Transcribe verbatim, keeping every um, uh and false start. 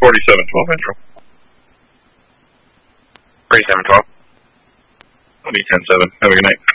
forty-seven twelve intro. forty-seven twelve. I'll be ten seven. Have a good night.